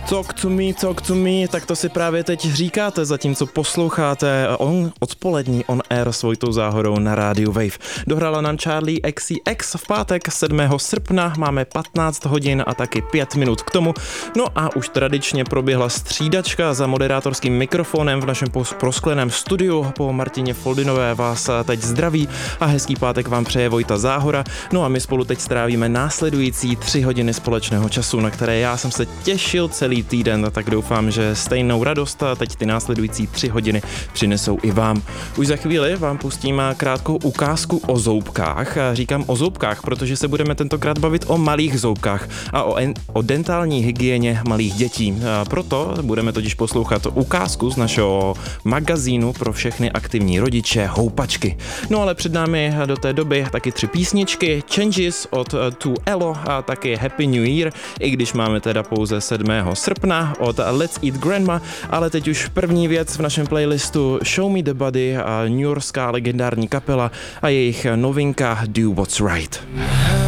Talk to me, tak to si právě teď říkáte, zatímco posloucháte odpolední On Air s Vojtou Záhorou na rádiu Wave. Dohrála nám Charli XCX v pátek 7. srpna, máme 15 hodin a taky 5 minut k tomu. No a už tradičně proběhla střídačka za moderátorským mikrofonem v našem proskleném studiu. Po Martině Foldinové vás teď zdraví a hezký pátek vám přeje Vojta Záhora. No a my spolu teď strávíme následující 3 hodiny společného času, na které já jsem se těšil celý týden, tak doufám, že stejnou radost a teď ty následující 3 hodiny přinesou i vám. Už za chvíli vám pustím krátkou ukázku o zoubkách. Říkám o zoubkách, protože se budeme tentokrát bavit o malých zoubkách a o dentální hygieně malých dětí. Proto budeme totiž poslouchat ukázku z našeho magazínu pro všechny aktivní rodiče Houpačky. No ale před námi do té doby taky 3 písničky, Changes od Tu Elo a taky Happy New Year, i když máme teda pouze 7. srpna od Let's Eat Grandma, ale teď už první věc v našem playlistu Show Me the Body a newyorská legendární kapela a jejich novinka Do What's Right.